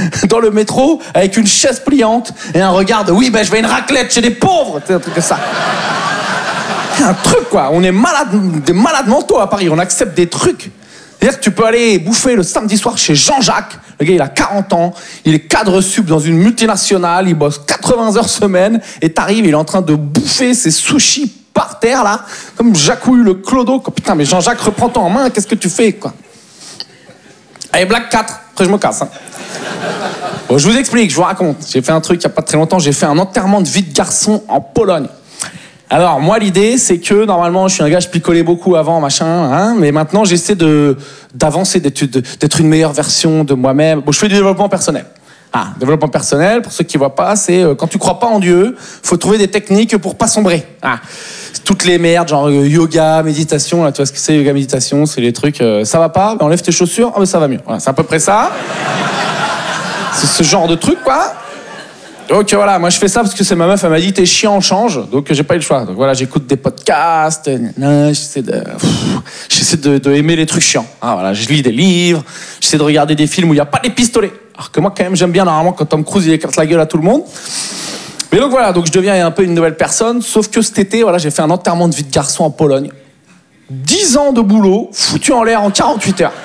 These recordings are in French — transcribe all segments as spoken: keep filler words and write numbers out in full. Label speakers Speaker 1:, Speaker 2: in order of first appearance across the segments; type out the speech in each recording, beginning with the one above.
Speaker 1: dans le métro avec une chaise pliante et un regard de oui, ben je vais une raclette chez des pauvres, c'est un truc comme ça. Un truc quoi, on est malade, des malades mentaux à Paris, on accepte des trucs. C'est-à-dire que tu peux aller bouffer le samedi soir chez Jean-Jacques. Le gars, il a quarante ans, il est cadre sub dans une multinationale, il bosse quatre-vingts heures semaine, et t'arrives, il est en train de bouffer ses sushis par terre, là, comme Jacouille le clodo. Putain, mais Jean-Jacques, reprends-toi en main, qu'est-ce que tu fais, quoi? Allez, blague quatre, après je me casse. Hein. Bon, je vous explique, je vous raconte. J'ai fait un truc il n'y a pas très longtemps, j'ai fait un enterrement de vie de garçon en Pologne. Alors, moi, l'idée, c'est que, normalement, je suis un gars, je picolais beaucoup avant, machin, hein, mais maintenant, j'essaie de, d'avancer, d'être, d'être une meilleure version de moi-même. Bon, je fais du développement personnel. Ah, développement personnel, pour ceux qui ne voient pas, c'est euh, quand tu ne crois pas en Dieu, il faut trouver des techniques pour pas sombrer. Ah, toutes les merdes, genre euh, yoga, méditation, là, tu vois ce que c'est, yoga, méditation, c'est les trucs, euh, ça va pas, ben, enlève tes chaussures, ah, ben, ça va mieux. Voilà, c'est à peu près ça. C'est ce genre de truc, quoi. Donc voilà, moi je fais ça parce que c'est ma meuf, elle m'a dit t'es chiant, change, donc j'ai pas eu le choix. Donc voilà, j'écoute des podcasts, nan, j'essaie de, pff, j'essaie de, de aimer les trucs chiants. Ah, voilà, je lis des livres, j'essaie de regarder des films où il n'y a pas des pistolets. Alors que moi quand même j'aime bien normalement quand Tom Cruise il écarte la gueule à tout le monde. Mais donc voilà, donc je deviens un peu une nouvelle personne, sauf que cet été, voilà, j'ai fait un enterrement de vie de garçon en Pologne. dix ans de boulot, foutu en l'air en quarante-huit heures.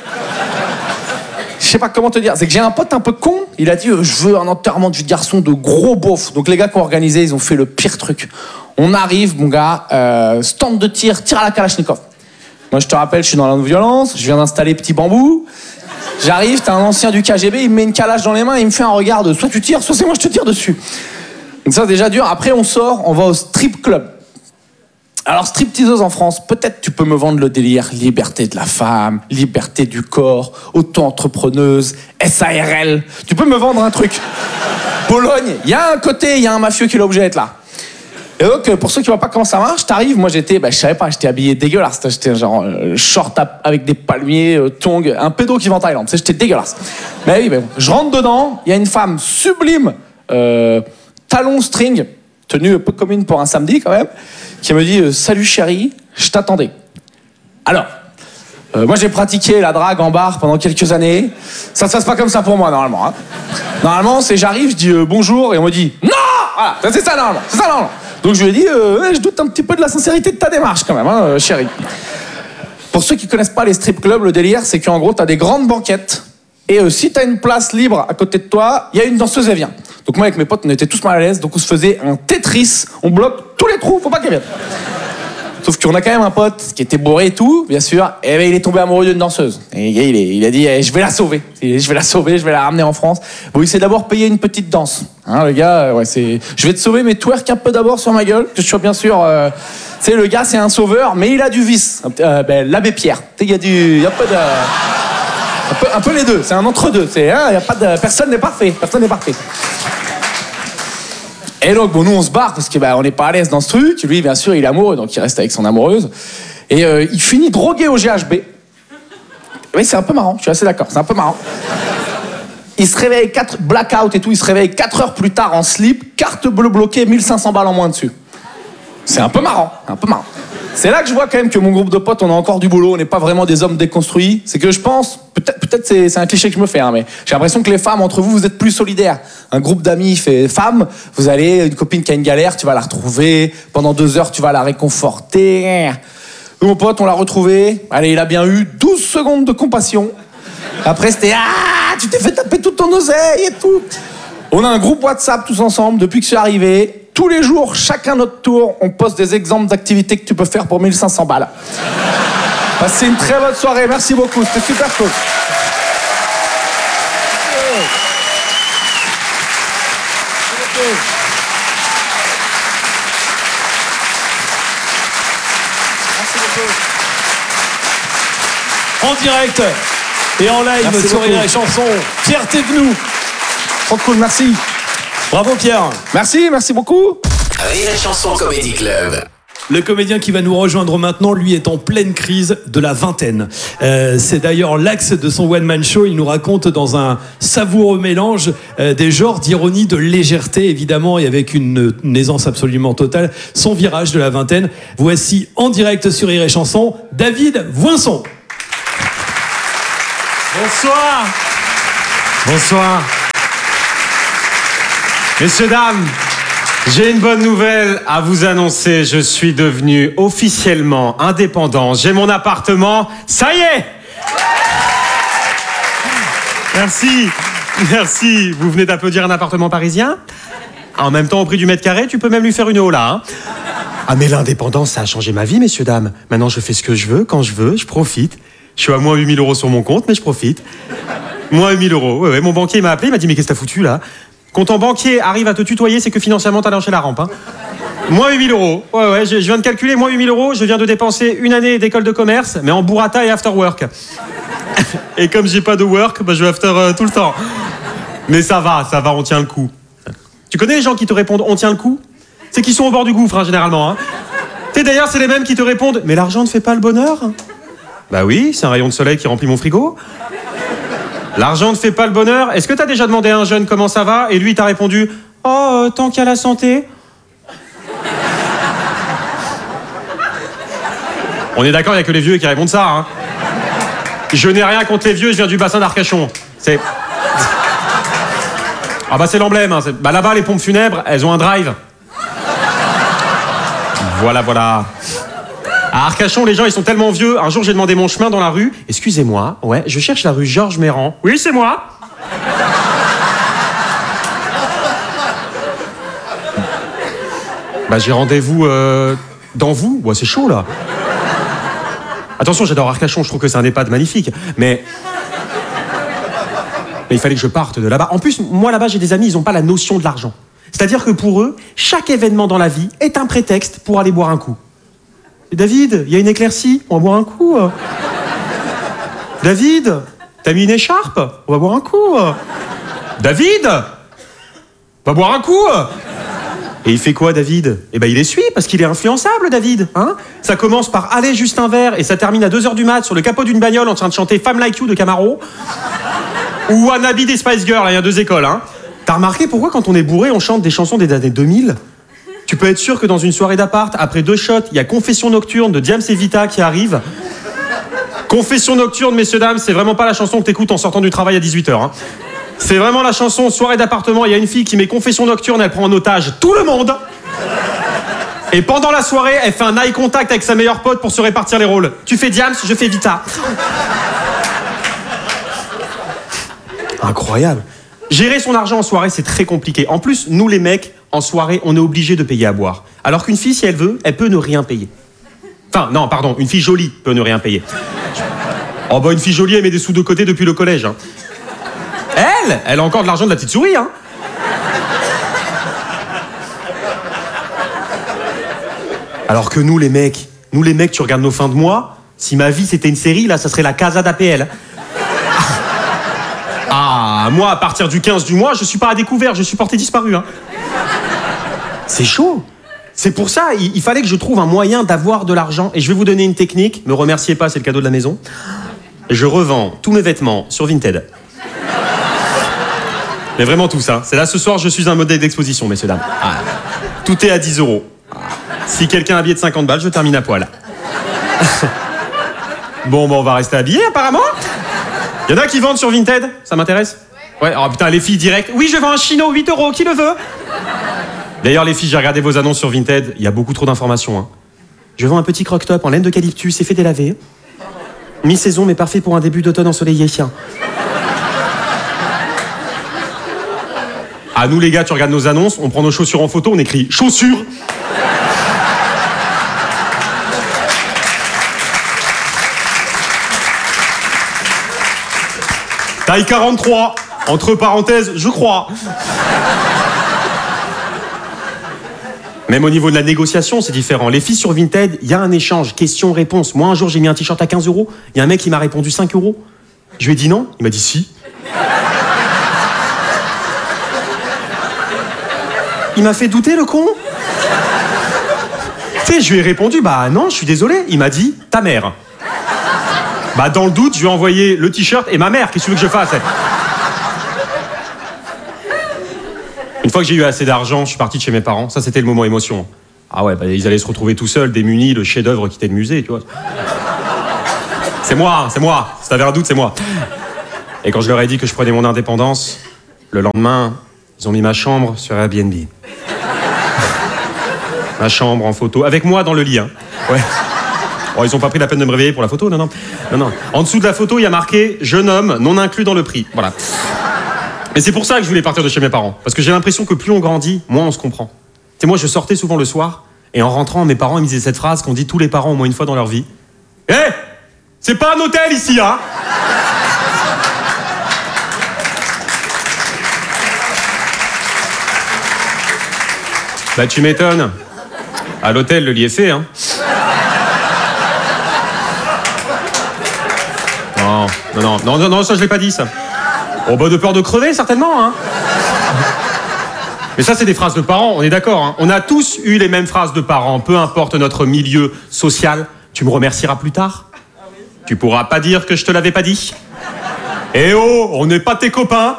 Speaker 1: Je sais pas comment te dire, c'est que j'ai un pote un peu con, il a dit euh, je veux un enterrement de vie de garçon de gros beauf. Donc les gars qui ont organisé, ils ont fait le pire truc. On arrive, mon gars, euh, stand de tir, tir à la Kalachnikov. Moi je te rappelle, je suis dans la non-violence, je viens d'installer Petit Bambou. J'arrive, t'as un ancien du K G B, il me met une calache dans les mains, il me fait un regard de soit tu tires, soit c'est moi je te tire dessus. Donc ça c'est déjà dur. Après on sort, on va au strip club. Alors, stripteaseuse en France, peut-être tu peux me vendre le délire liberté de la femme, liberté du corps, auto-entrepreneuse, S A R L. Tu peux me vendre un truc. Pologne, il y a un côté, il y a un mafieux qui est obligé d'être là. Et donc, pour ceux qui ne voient pas comment ça marche, t'arrives, moi j'étais, bah, je savais pas, j'étais habillé dégueulasse. J'étais genre euh, short avec des palmiers, euh, tongs, un pédo qui va en Thaïlande. Tu sais, j'étais dégueulasse. Mais oui, mais bon. Je rentre dedans, il y a une femme sublime, euh, talon string, tenue un peu commune pour un samedi quand même, qui me dit euh, « Salut chérie, je t'attendais ». Alors, euh, moi j'ai pratiqué la drague en bar pendant quelques années. Ça se passe pas comme ça pour moi normalement. Hein. Normalement, c'est j'arrive, je dis euh, « Bonjour » et on me dit « Non !» Voilà, c'est ça normalement, c'est ça normalement. Donc je lui ai dit euh, ouais, « Je doute un petit peu de la sincérité de ta démarche quand même, hein, euh, chérie ». Pour ceux qui connaissent pas les strip clubs, le délire c'est qu'en gros t'as des grandes banquettes et euh, si t'as une place libre à côté de toi, il y a une danseuse, elle vient. Donc moi avec mes potes on était tous mal à l'aise, donc on se faisait un Tetris, on bloque tous les trous, faut pas qu'elle vienne. Sauf qu'on a quand même un pote qui était bourré et tout, bien sûr, et ben, il est tombé amoureux d'une danseuse. Et le gars, il, est, il a dit eh, je vais la sauver, je vais la sauver, je vais la ramener en France. Bon, il s'est d'abord payé une petite danse. Hein, le gars, ouais, c'est je vais te sauver, mais twerk un peu d'abord sur ma gueule, que je sois bien sûr. Euh... Tu sais, le gars c'est un sauveur, mais il a du vice. Euh, ben, l'abbé Pierre, il y a du, il y a pas de. Un peu, un peu les deux, c'est un entre-deux. C'est, hein, y a pas de, personne n'est parfait, personne n'est parfait. Et donc, bon, nous, on se barre parce qu'on bah, n'est pas à l'aise dans ce truc. Lui, bien sûr, il est amoureux, donc il reste avec son amoureuse. Et euh, il finit drogué au G H B. Oui, c'est un peu marrant, je suis assez d'accord, c'est un peu marrant. Il se réveille, quatre blackout et tout, il se réveille quatre heures plus tard en slip, carte bleue bloquée, mille cinq cents balles en moins dessus. C'est un peu marrant, un peu marrant. C'est là que je vois quand même que mon groupe de potes, on a encore du boulot, on n'est pas vraiment des hommes déconstruits. C'est que je pense, peut-être, peut-être c'est, c'est un cliché que je me fais, hein, mais j'ai l'impression que les femmes, entre vous, vous êtes plus solidaires. Un groupe d'amis fait femmes, vous allez, une copine qui a une galère, tu vas la retrouver, pendant deux heures, tu vas la réconforter. Nous, mon pote, on l'a retrouvé, allez, il a bien eu douze secondes de compassion. Après, c'était, ah, tu t'es fait taper toute ton oseille et tout. On a un groupe WhatsApp tous ensemble, depuis que je suis arrivé. Tous les jours, chacun notre tour, on poste des exemples d'activités que tu peux faire pour mille cinq cents balles. Passez une très bonne soirée, merci beaucoup, c'était super cool. Merci
Speaker 2: beaucoup. En direct et en live
Speaker 1: merci
Speaker 2: sur Rire et Chanson, Pierre Thévenoud.
Speaker 1: Trop cool, merci.
Speaker 2: Bravo Pierre.
Speaker 1: Merci, merci beaucoup.
Speaker 3: Rire et Chanson Comedy Club.
Speaker 2: Le comédien qui va nous rejoindre maintenant, lui, est en pleine crise de la vingtaine. Euh, c'est d'ailleurs l'axe de son one-man show. Il nous raconte dans un savoureux mélange euh, des genres d'ironie, de légèreté, évidemment, et avec une, une aisance absolument totale, son virage de la vingtaine. Voici en direct sur Rire et Chanson, David Voinson.
Speaker 4: Bonsoir. Bonsoir. Messieurs, dames, j'ai une bonne nouvelle à vous annoncer. Je suis devenu officiellement indépendant. J'ai mon appartement. Ça y est! Merci. Merci. Vous venez d'applaudir un appartement parisien? En même temps, au prix du mètre carré, tu peux même lui faire une hola, hein. Ah, mais l'indépendance, ça a changé ma vie, messieurs, dames. Maintenant, je fais ce que je veux, quand je veux, je profite. Je suis à moins huit mille euros sur mon compte, mais je profite. Moins huit mille euros. Ouais, ouais, mon banquier m'a appelé, il m'a dit, mais qu'est-ce que t'as foutu, là? Quand ton banquier arrive à te tutoyer, c'est que financièrement, t'as lâché la rampe, hein. Moins huit mille euros. Ouais, ouais, je, je viens de calculer, moins huit mille euros, je viens de dépenser une année d'école de commerce, mais en burrata et after work. Et comme j'ai pas de work, bah, je vais after euh, tout le temps. Mais ça va, ça va, on tient le coup. Tu connais les gens qui te répondent « on tient le coup » ? C'est qu'ils sont au bord du gouffre, hein, généralement. Hein. Et d'ailleurs, c'est les mêmes qui te répondent « mais l'argent ne fait pas le bonheur ?» ? Bah oui, c'est un rayon de soleil qui remplit mon frigo. L'argent ne fait pas le bonheur. Est-ce que t'as déjà demandé à un jeune comment ça va ? Et lui, il t'a répondu « oh, euh, tant qu'il y a la santé. » On est d'accord, il n'y a que les vieux qui répondent ça. Hein. Je n'ai rien contre les vieux, je viens du bassin d'Arcachon. C'est... Ah bah c'est l'emblème, hein. Bah là-bas les pompes funèbres, elles ont un drive. Voilà, voilà. À Arcachon, les gens ils sont tellement vieux, un jour j'ai demandé mon chemin dans la rue. Excusez-moi, ouais, je cherche la rue Georges Méran. Oui, c'est moi. Bah j'ai rendez-vous euh, dans vous. Ouais, c'est chaud là. Attention, j'adore Arcachon, je trouve que c'est un EHPAD magnifique, mais... Mais il fallait que je parte de là-bas. En plus, moi là-bas, j'ai des amis, ils n'ont pas la notion de l'argent. C'est-à-dire que pour eux, chaque événement dans la vie est un prétexte pour aller boire un coup. Et David, il y a une éclaircie, on va boire un coup. David, t'as mis une écharpe, on va boire un coup. David, on va boire un coup. Et il fait quoi, David ? Eh ben, il essuie, parce qu'il est influençable, David. Hein ? Ça commence par « Allez, juste un verre » et ça termine à deux heures du mat sur le capot d'une bagnole en train de chanter « Femme Like You » de Camaro. Ou un habit des Spice Girls, il y a deux écoles. Hein. T'as remarqué pourquoi quand on est bourré, on chante des chansons des années deux mille ? Tu peux être sûr que dans une soirée d'appart, après deux shots, il y a Confession Nocturne de Diams et Vita qui arrive. Confession Nocturne, messieurs, dames, c'est vraiment pas la chanson que t'écoutes en sortant du travail à dix-huit heures. Hein. C'est vraiment la chanson soirée d'appartement, il y a une fille qui met Confession Nocturne, elle prend en otage tout le monde. Et pendant la soirée, elle fait un eye contact avec sa meilleure pote pour se répartir les rôles. Tu fais Diams, je fais Vita. Incroyable. Gérer son argent en soirée, c'est très compliqué. En plus, nous les mecs, en soirée, on est obligés de payer à boire. Alors qu'une fille, si elle veut, elle peut ne rien payer. Enfin, non, pardon, une fille jolie peut ne rien payer. Oh bah une fille jolie, elle met des sous de côté depuis le collège. Hein. Elle, elle a encore de l'argent de la petite souris. Hein. Alors que nous les mecs, nous les mecs, tu regardes nos fins de mois, si ma vie c'était une série, là, ça serait la Casa d'A P L. Ah, moi, à partir du quinze du mois, je suis pas à découvert, je suis porté disparu. Hein. C'est chaud. C'est pour ça, il, il fallait que je trouve un moyen d'avoir de l'argent. Et je vais vous donner une technique. Me remerciez pas, c'est le cadeau de la maison. Je revends tous mes vêtements sur Vinted. Mais vraiment tout ça. C'est là, ce soir, je suis un modèle d'exposition, messieurs, dames. Ah, tout est à dix euros. Si quelqu'un a habillé de cinquante balles, je termine à poil. Bon, bah, on va rester habillés, apparemment. Y'en a qui vendent sur Vinted, ça m'intéresse ? Ouais, oh putain, les filles direct. Oui, je vends un chino, huit euros, qui le veut ? D'ailleurs, les filles, j'ai regardé vos annonces sur Vinted, il y a beaucoup trop d'informations. Hein. Je vends un petit croque-top en laine d'eucalyptus, c'est fait délaver. Mi-saison, mais parfait pour un début d'automne ensoleillé. Ah, nous les gars, tu regardes nos annonces, on prend nos chaussures en photo, on écrit « chaussures ». Taille quarante-trois, entre parenthèses, je crois. Même au niveau de la négociation, c'est différent. Les filles sur Vinted, il y a un échange, question-réponse. Moi, un jour, j'ai mis un t-shirt à quinze euros. Il y a un mec qui m'a répondu cinq euros. Je lui ai dit non. Il m'a dit si. Il m'a fait douter, le con. Tu sais, je lui ai répondu, bah non, je suis désolé. Il m'a dit, ta mère. Bah, dans le doute, je lui ai envoyé le t-shirt et ma mère. Qu'est-ce que tu veux que je fasse ? Une fois que j'ai eu assez d'argent, je suis parti de chez mes parents. Ça, c'était le moment émotion. Ah ouais, bah, ils allaient se retrouver tout seuls, démunis, le chef-d'œuvre quittait le musée, tu vois. C'est moi, c'est moi. Si t'avais un doute, c'est moi. Et quand je leur ai dit que je prenais mon indépendance, le lendemain, Ils ont mis ma chambre sur Airbnb. Ma chambre en photo, avec moi dans le lit. Hein. Ouais. Oh, ils ont pas pris la peine de me réveiller pour la photo, non, non. Non, non. En dessous de la photo, il y a marqué « Jeune homme, non inclus dans le prix ». Voilà. Et c'est pour ça que je voulais partir de chez mes parents. Parce que j'ai l'impression que plus on grandit, moins on se comprend. Tu sais, moi, je sortais souvent le soir, et en rentrant, mes parents ils me disaient cette phrase qu'on dit tous les parents au moins une fois dans leur vie. « Hé, hey, c'est pas un hôtel ici, hein !» Bah tu m'étonnes. À l'hôtel, le lit est fait, hein. Non, non, non, non, non, ça je l'ai pas dit, ça. Oh bah de peur de crever, certainement, hein. Mais ça, c'est des phrases de parents, on est d'accord, hein. On a tous eu les mêmes phrases de parents, peu importe notre milieu social. Tu me remercieras plus tard. Tu pourras pas dire que je te l'avais pas dit. Eh oh, on n'est pas tes copains.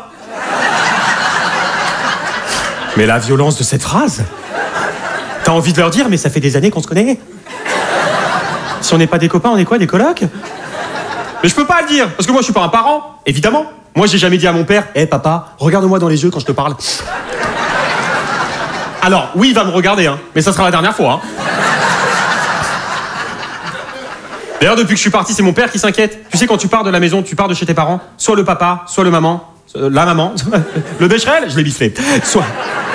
Speaker 4: Mais la violence de cette phrase... T'as envie de leur dire, mais ça fait des années qu'on se connaît. Si on n'est pas des copains, on est quoi, des colocs? Mais je peux pas le dire, parce que moi je suis pas un parent, évidemment. Moi j'ai jamais dit à mon père, hé hey, papa, regarde-moi dans les yeux quand je te parle. Alors, oui, il va me regarder, hein, mais ça sera la dernière fois. Hein. D'ailleurs, depuis que je suis parti, c'est mon père qui s'inquiète. Tu sais, quand tu pars de la maison, tu pars de chez tes parents, soit le papa, soit le maman, euh, la maman, le bécherel, je l'ai bifflé, soit...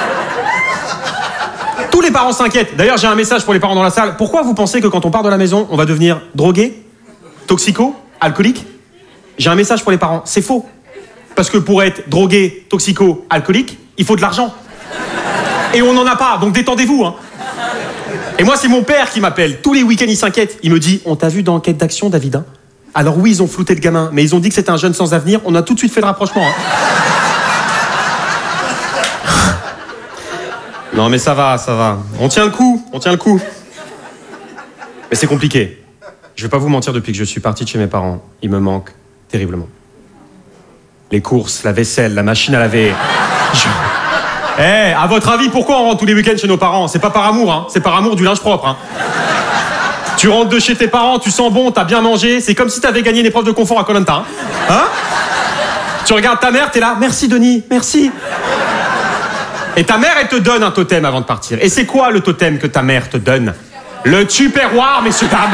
Speaker 4: Tous les parents s'inquiètent. D'ailleurs, j'ai un message pour les parents dans la salle. Pourquoi vous pensez que quand on part de la maison, on va devenir drogué, toxico, alcoolique? J'ai un message pour les parents. C'est faux. Parce que pour être drogué, toxico, alcoolique, il faut de l'argent. Et on n'en a pas, donc détendez-vous. Hein. Et moi, c'est mon père qui m'appelle. Tous les week-ends, il s'inquiète. Il me dit, on t'a vu dans Enquête d'action, David, hein? Alors oui, ils ont flouté le gamin, mais ils ont dit que c'était un jeune sans avenir. On a tout de suite fait le rapprochement. Hein. Non mais ça va, ça va. On tient le coup, on tient le coup. Mais c'est compliqué. Je vais pas vous mentir, depuis que je suis parti de chez mes parents, il me manque terriblement. Les courses, la vaisselle, la machine à laver. Je... Eh, hey, à votre avis, pourquoi on rentre tous les week-ends chez nos parents? C'est pas par amour, hein. C'est par amour du linge propre, hein. Tu rentres de chez tes parents, tu sens bon, t'as bien mangé. C'est comme si t'avais gagné une épreuve de confort à Koh Lanta, hein. Hein? Tu regardes ta mère, t'es là, merci Denis, merci. Et ta mère, elle te donne un totem avant de partir. Et c'est quoi le totem que ta mère te donne? Le tupperware, messieurs, dames.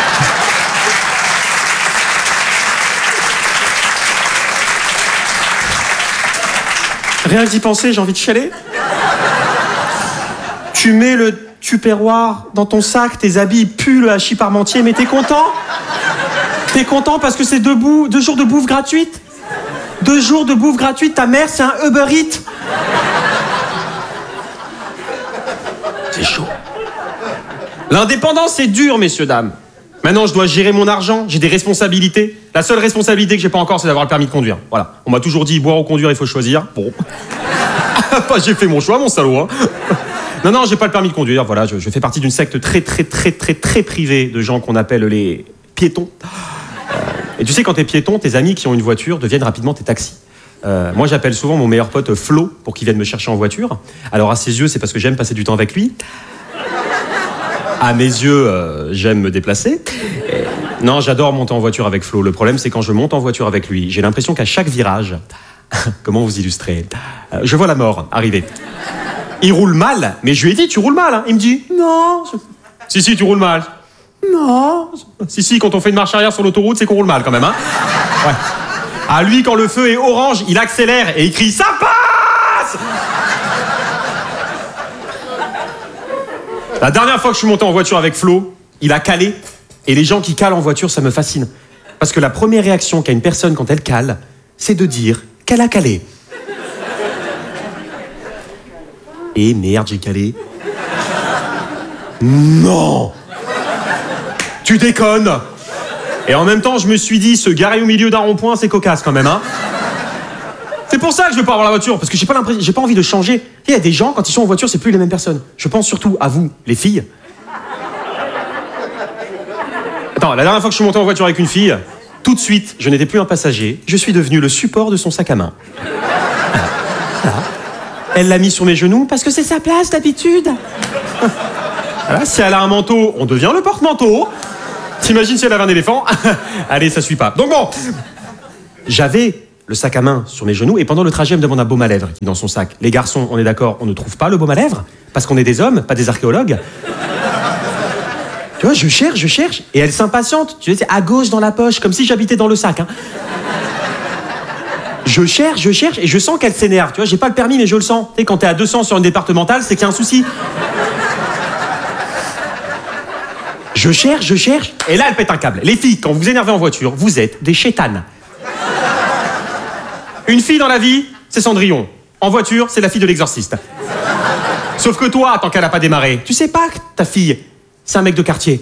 Speaker 4: Rien que d'y penser, j'ai envie de chialer. Tu mets le tupperware dans ton sac, tes habits puent le hachis parmentier, mais t'es content? T'es content parce que c'est deux, bou- deux jours de bouffe gratuite? Deux jours de bouffe gratuite, ta mère, c'est un Uber Eats. C'est chaud. L'indépendance, c'est dur, messieurs, dames. Maintenant, je dois gérer mon argent, j'ai des responsabilités. La seule responsabilité que j'ai pas encore, c'est d'avoir le permis de conduire. Voilà. On m'a toujours dit, boire ou conduire, il faut choisir. Bon. J'ai fait mon choix, mon salaud. Hein. Non, non, j'ai pas le permis de conduire. Voilà, je, je fais partie d'une secte très, très, très, très, très privée de gens qu'on appelle les piétons. Et tu sais, quand t'es piéton, tes amis qui ont une voiture deviennent rapidement tes taxis. Euh, moi, j'appelle souvent mon meilleur pote Flo pour qu'il vienne me chercher en voiture. Alors, à ses yeux, c'est parce que j'aime passer du temps avec lui. À mes yeux, euh, j'aime me déplacer. Et... Non, j'adore monter en voiture avec Flo. Le problème, c'est quand je monte en voiture avec lui, j'ai l'impression qu'à chaque virage, comment vous illustrer, euh, je vois la mort arriver. Il roule mal, mais je lui ai dit, tu roules mal. Hein. Il me dit, non. Si, si, tu roules mal. Non. Si, si, quand on fait une marche arrière sur l'autoroute, c'est qu'on roule mal quand même. Hein. Ouais. À lui, quand le feu est orange, il accélère et il crie « Ça passe !» La dernière fois que je suis monté en voiture avec Flo, il a calé. Et les gens qui calent en voiture, ça me fascine. Parce que la première réaction qu'a une personne quand elle cale, c'est de dire qu'elle a calé. Et merde, j'ai calé. Non! Tu déconnes! Et en même temps, je me suis dit, se garer au milieu d'un rond-point, c'est cocasse quand même, hein. C'est pour ça que je veux pas avoir la voiture, parce que j'ai pas l'impression, j'ai pas envie de changer. Il y a des gens, quand ils sont en voiture, c'est plus les mêmes personnes. Je pense surtout à vous, les filles. Attends, la dernière fois que je suis monté en voiture avec une fille, tout de suite, je n'étais plus un passager, je suis devenu le support de son sac à main. Voilà. Voilà. Elle l'a mis sur mes genoux, parce que c'est sa place d'habitude. Voilà. Si elle a un manteau, on devient le porte-manteau. T'imagines si elle avait un éléphant? Allez, ça suit pas. Donc bon, j'avais le sac à main sur mes genoux, et pendant le trajet, elle me demande un baume à lèvres qui est dans son sac. Les garçons, on est d'accord, on ne trouve pas le baume à lèvres, parce qu'on est des hommes, pas des archéologues. Tu vois, je cherche, je cherche, et elle s'impatiente. Tu sais, c'est à gauche dans la poche, comme si j'habitais dans le sac. Hein. Je cherche, je cherche, et je sens qu'elle s'énerve. Tu vois, j'ai pas le permis, mais je le sens. Tu sais, quand t'es à deux cents sur une départementale, c'est qu'il y a un souci. Je cherche, je cherche, et là, elle pète un câble. Les filles, quand vous vous énervez en voiture, vous êtes des chétanes. Une fille dans la vie, c'est Cendrillon. En voiture, c'est la fille de l'exorciste. Sauf que toi, tant qu'elle a pas démarré, tu sais pas que ta fille, c'est un mec de quartier.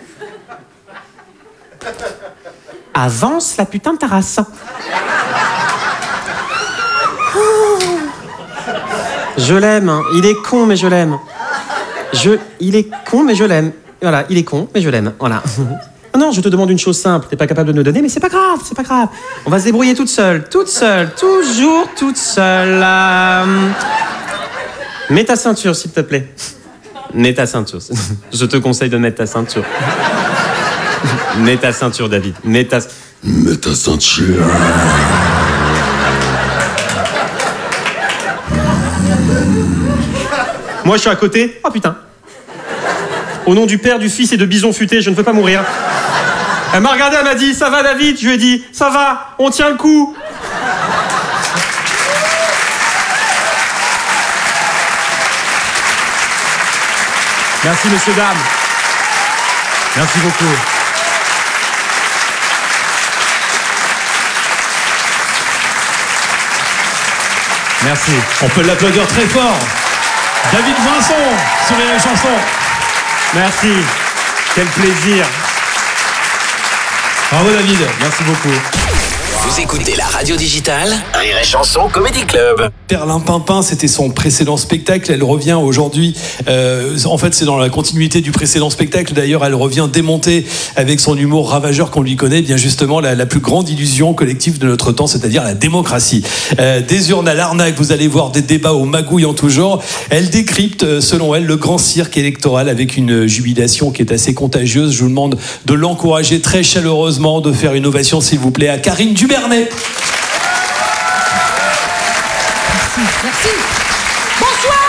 Speaker 4: Avance la putain de ta race. Je l'aime, hein. Il est con, mais je l'aime. Je... Il est con, mais je l'aime. Voilà, il est con, mais je l'aime. Voilà. Non, je te demande une chose simple. T'es pas capable de me donner, mais c'est pas grave, c'est pas grave. On va se débrouiller toute seule, toute seule, toujours toute seule. Euh... Mets ta ceinture, s'il te plaît. Mets ta ceinture. Je te conseille de mettre ta ceinture. Mets ta ceinture, David. Mets ta...
Speaker 5: Mets ta ceinture.
Speaker 4: Moi, je suis à côté. Oh putain. Au nom du Père, du Fils et de Bison futé, je ne veux pas mourir. Elle m'a regardé, elle m'a dit, ça va David? Je lui ai dit, ça va, on tient le coup. Merci, messieurs, dames. Merci beaucoup. Merci.
Speaker 2: On peut l'applaudir très fort. David Vincent sur les chansons.
Speaker 4: Merci. Quel plaisir.
Speaker 2: Bravo David.
Speaker 4: Merci beaucoup.
Speaker 3: Vous écoutez la radio digitale Rire et Chanson Comedy Club.
Speaker 2: Perlin Pimpin, c'était son précédent spectacle. Elle revient aujourd'hui. Euh, en fait, c'est dans la continuité du précédent spectacle. D'ailleurs, elle revient démontée avec son humour ravageur qu'on lui connaît. Bien justement, la, la plus grande illusion collective de notre temps, c'est-à-dire la démocratie. Euh, des urnes à l'arnaque, vous allez voir des débats aux magouilles en tout genre. Elle décrypte, selon elle, le grand cirque électoral avec une jubilation qui est assez contagieuse. Je vous demande de l'encourager très chaleureusement, de faire une ovation, s'il vous plaît, à Karine Dubernet.
Speaker 6: Merci, merci. Bonsoir.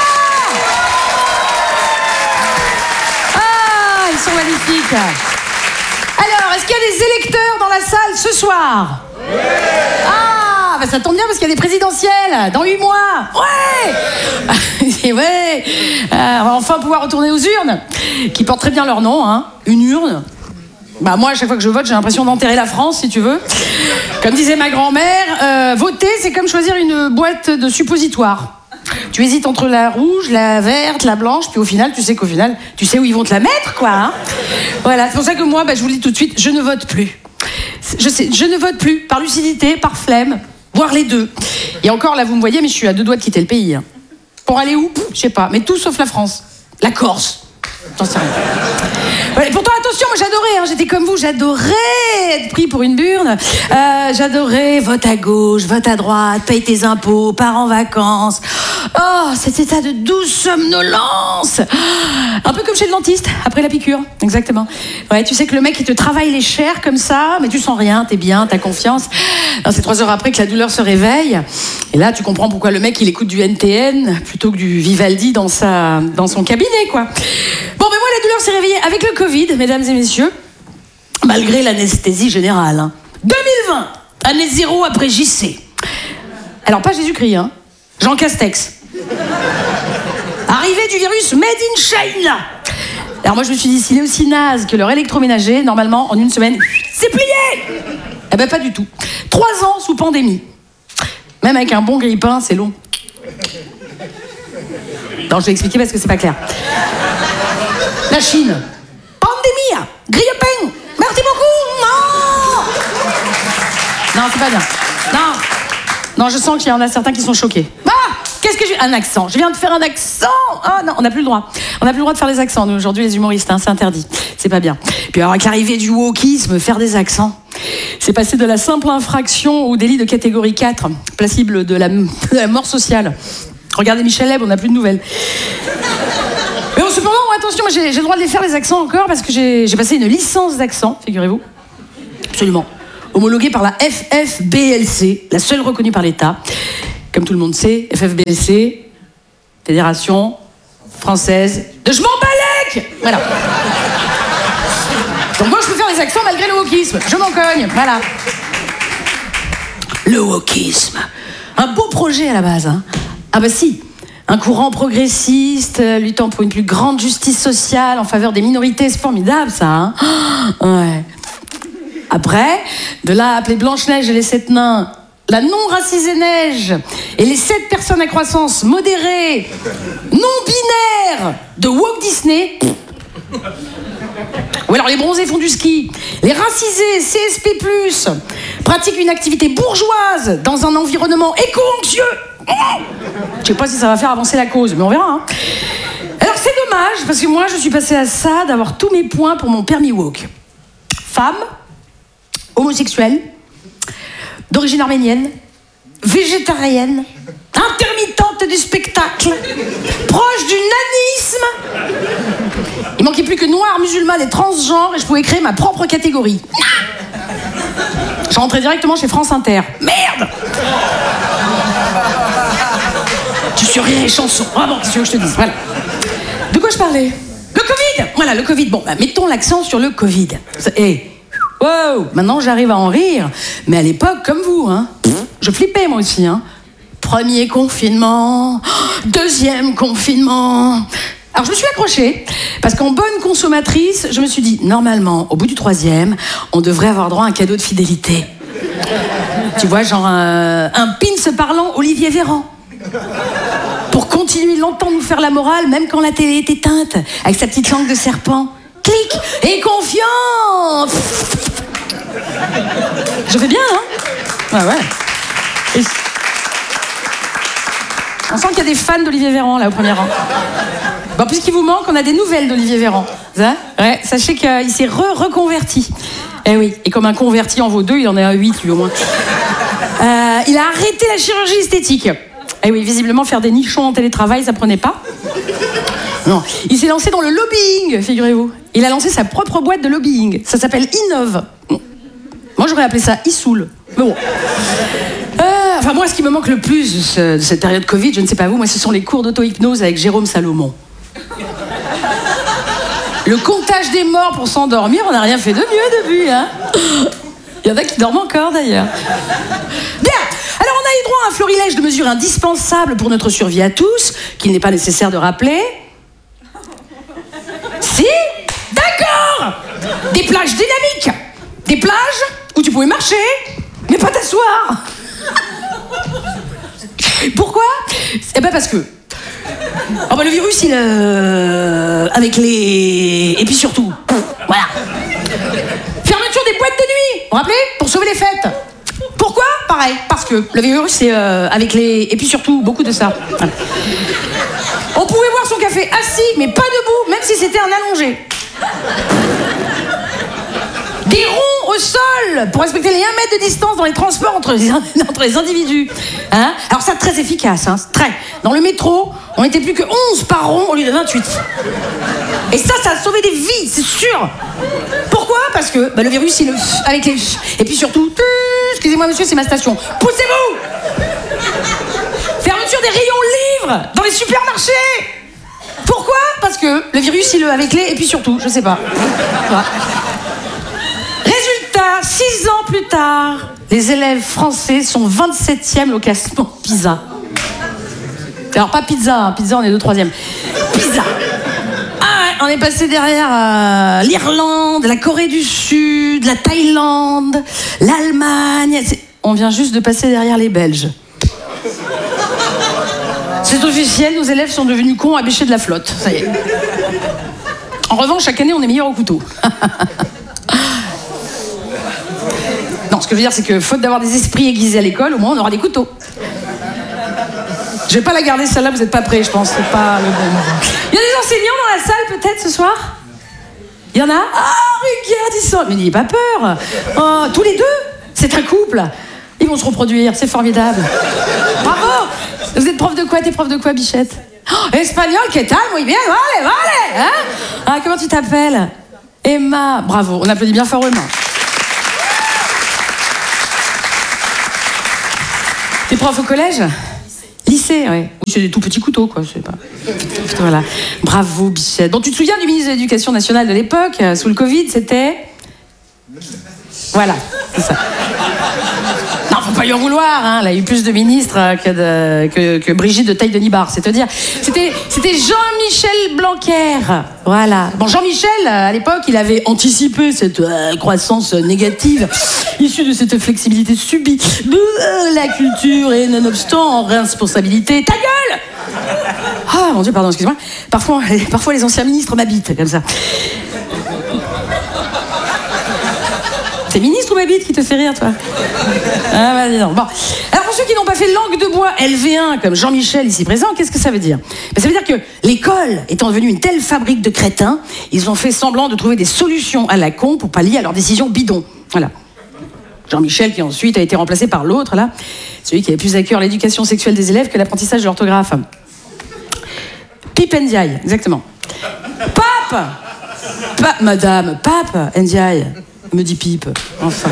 Speaker 6: Ah, ils sont magnifiques. Alors, est-ce qu'il y a des électeurs dans la salle ce soir? Oui. Ah, bah ça tombe bien parce qu'il y a des présidentielles dans huit mois. Ouais. Et ouais. Euh, on va enfin pouvoir retourner aux urnes, qui portent très bien leur nom, hein. Une urne. Bah moi, à chaque fois que je vote, j'ai l'impression d'enterrer la France, si tu veux. Comme disait ma grand-mère, euh, voter, c'est comme choisir une boîte de suppositoires. Tu hésites entre la rouge, la verte, la blanche, puis au final, tu sais qu'au final, tu sais où ils vont te la mettre, quoi. Hein. Voilà, c'est pour ça que moi, bah, je vous le dis tout de suite, je ne vote plus. Je sais, je ne vote plus, par lucidité, par flemme, voire les deux. Et encore, là, vous me voyez, mais je suis à deux doigts de quitter le pays. Hein. Pour aller où? Je sais pas, mais tout sauf la France. La Corse. J'en sais rien. Ouais, pourtant, attention, moi j'adorais, hein, j'étais comme vous, j'adorais être pris pour une burne. Euh, j'adorais vote à gauche, vote à droite, paye tes impôts, pars en vacances. Oh, cet état de douce somnolence. Un peu comme chez le dentiste, après la piqûre, exactement. Ouais, tu sais que le mec, il te travaille les chairs comme ça, mais tu sens rien, t'es bien, t'as confiance. Alors, c'est trois heures après que la douleur se réveille. Et là, tu comprends pourquoi le mec, il écoute du N T N plutôt que du Vivaldi dans, sa, dans son cabinet, quoi. Bon, mais moi, la douleur s'est réveillée avec le Covid, mesdames et messieurs, malgré l'anesthésie générale. Hein. deux mille vingt, année zéro après J C. Alors, pas Jésus-Christ, hein. Jean Castex. Arrivée du virus Made in China. Alors moi, je me suis dit, s'il est aussi naze que leur électroménager, normalement, en une semaine, c'est plié. Eh ben, pas du tout. Trois ans sous pandémie. Même avec un bon grille-pain, c'est long. Non, je vais expliquer parce que c'est pas clair. La Chine. Pandémie. Grille-pain. Merci beaucoup. Non. Non, c'est pas bien. Non. Non, je sens qu'il y en a certains qui sont choqués. Ah, qu'est-ce que j'ai... Un accent. Je viens de faire un accent. Ah non, on n'a plus le droit. On n'a plus le droit de faire des accents, nous, aujourd'hui, les humoristes. Hein, c'est interdit. C'est pas bien. Puis alors, avec l'arrivée du wokisme, faire des accents, c'est passé de la simple infraction au délit de catégorie quatre, passible de la, de la mort sociale. Regardez Michel Leb, on n'a plus de nouvelles. Mais bon, cependant, attention, moi, j'ai, j'ai le droit de les faire, les accents, encore, parce que j'ai, j'ai passé une licence d'accent, figurez-vous. Absolument. homologuée par la F F B L C, la seule reconnue par l'État. Comme tout le monde sait, F F B L C, Fédération Française de Je m'en balèque. Voilà. Donc moi je peux faire des accents malgré le wokisme. Je m'en cogne, voilà. Le wokisme. Un beau projet à la base, hein. Ah bah si. Un courant progressiste, euh, luttant pour une plus grande justice sociale en faveur des minorités, c'est formidable ça, hein. Ouais. Après, de là à appeler Blanche-Neige et les sept nains la non-racisée neige et les sept personnes à croissance modérée, non-binaire de Walt Disney. Ou alors les bronzés font du ski. Les racisés, C S P plus, pratiquent une activité bourgeoise dans un environnement éco-anxieux. Je sais pas si ça va faire avancer la cause, mais on verra. Hein. Alors c'est dommage, parce que moi je suis passée à ça d'avoir tous mes points pour mon permis woke. Femme, homosexuelle, d'origine arménienne, végétarienne, intermittente du spectacle, proche du nanisme. Il manquait plus que noire, musulmane et transgenre et je pouvais créer ma propre catégorie. Je rentrais directement chez France Inter. Merde! Tu suis Rire et Chanson. Ah bon, qu'est-ce que je te dis? Voilà. De quoi je parlais? Le Covid! Voilà, le Covid. Bon, bah, mettons l'accent sur le Covid. Et wow! Maintenant, j'arrive à en rire. Mais à l'époque, comme vous, hein, je flippais moi aussi, hein. Premier confinement, deuxième confinement. Alors je me suis accrochée, parce qu'en bonne consommatrice, je me suis dit, normalement, au bout du troisième, on devrait avoir droit à un cadeau de fidélité. Tu vois, genre un, un pins parlant Olivier Véran. Pour continuer longtemps nous faire la morale, même quand la télé est éteinte, avec sa petite langue de serpent. Clic et confiance. Je fais bien, hein? Ah ouais. Et... On sent qu'il y a des fans d'Olivier Véran, là, au premier rang. Bon, puisqu'il vous manque, on a des nouvelles d'Olivier Véran. Hein? Ouais, sachez qu'il s'est re-reconverti. Eh oui, et comme un converti en vaut deux, il en est à huit, lui, au moins. Euh, il a arrêté la chirurgie esthétique. Eh oui, visiblement, faire des nichons en télétravail, ça prenait pas. Non, il s'est lancé dans le lobbying, figurez-vous. Il a lancé sa propre boîte de lobbying. Ça s'appelle Innov. Moi, j'aurais appelé ça Issoul. Mais bon. Euh, enfin, moi, ce qui me manque le plus de, ce, de cette période Covid, je ne sais pas vous, moi, ce sont les cours d'auto-hypnose avec Jérôme Salomon. Le comptage des morts pour s'endormir, on n'a rien fait de mieux depuis, hein. Il y en a qui dorment encore, d'ailleurs. Bien. Alors, on a eu droit à un florilège de mesures indispensables pour notre survie à tous, qu'il n'est pas nécessaire de rappeler. Si? D'accord! Des plages dynamiques. Des plages où tu pouvais marcher, mais pas t'asseoir. Pourquoi? Eh ben parce que... Oh ben le virus, il... Euh, avec les... Et puis surtout... Voilà. Fermeture des boîtes de nuit, vous vous rappelez? Pour sauver les fêtes. Pourquoi? Pareil, parce que le virus, c'est euh, avec les... Et puis surtout, beaucoup de ça. Voilà. On pouvait boire son café assis, mais pas debout, même si c'était un allongé. Des ronds au sol pour respecter les un mètre de distance dans les transports entre les, entre les individus. Hein? Alors ça, très efficace. Hein? Très. Dans le métro, on n'était plus que onze par rond au lieu de vingt-huit. Et ça, ça a sauvé des vies, c'est sûr. Pourquoi? Parce que bah, le virus, il le... avec les... Et puis surtout... Excusez-moi, monsieur, c'est ma station. Poussez-vous! Fermeture des rayons livres dans les supermarchés. Pourquoi? Parce que le virus, il le... avec les... Et puis surtout, je sais pas. Voilà. Résultat, six ans plus tard, les élèves français sont vingt-septième au classement PISA. Alors pas pizza, hein, pizza on est deux troisième. PISA. Ah ouais, on est passé derrière euh, l'Irlande, la Corée du Sud, la Thaïlande, l'Allemagne. C'est... On vient juste de passer derrière les Belges. C'est officiel, nos élèves sont devenus cons à bêcher de la flotte. Ça y est. En revanche, chaque année, on est meilleur au couteau. Non, ce que je veux dire, c'est que faute d'avoir des esprits aiguisés à l'école, au moins on aura des couteaux. Je vais pas la garder celle-là, vous êtes pas prêts, je pense. C'est pas le bon moment. Il y a des enseignants dans la salle peut-être ce soir? Il y en a? Ah, regarde, ils sont... Mais n'ayez pas peur. Oh, tous les deux? C'est un couple. Ils vont se reproduire, c'est formidable. Bravo. Vous êtes prof de quoi? T'es prof de quoi, Bichette? Oh, espagnol, qu'est-ce que muy bien, vale, vale. Hein? Ah, comment tu t'appelles? Emma. Bravo, on applaudit bien fort Emma. prof au collège ? Lycée, ouais. C'est des tout petits couteaux, quoi. C'est pas... Voilà. Bravo, Bichette. Bon, tu te souviens du ministre de l'Éducation nationale de l'époque, euh, sous le Covid, c'était... Voilà, c'est ça. Non, faut pas lui en vouloir, hein. Elle a eu plus de ministres que, de, que, que Brigitte de Taille-Denis-Barre, c'est à dire. C'était, c'était Jean-Michel Blanquer. Voilà. Bon, Jean-Michel, à l'époque, il avait anticipé cette euh, croissance négative issue de cette flexibilité subie de euh, la culture et nonobstant en responsabilité. Ta gueule! Ah, mon Dieu, pardon, excuse-moi. Parfois, parfois, les anciens ministres m'habitent comme ça. C'est ministre ou ma bite qui te fait rire, toi? Ah, vas-y, non. Bon. Alors, pour ceux qui n'ont pas fait langue de bois L V un, comme Jean-Michel ici présent, qu'est-ce que ça veut dire? Ben, ça veut dire que l'école étant devenue une telle fabrique de crétins, ils ont fait semblant de trouver des solutions à la con pour pallier à leurs décisions bidons. Voilà. Jean-Michel, qui ensuite a été remplacé par l'autre, là, celui qui avait plus à cœur l'éducation sexuelle des élèves que l'apprentissage de l'orthographe. Pipe Ndiaye, exactement. Pape! Pa- Madame, Pape Ndiaye. Me dit Pipe, enfin.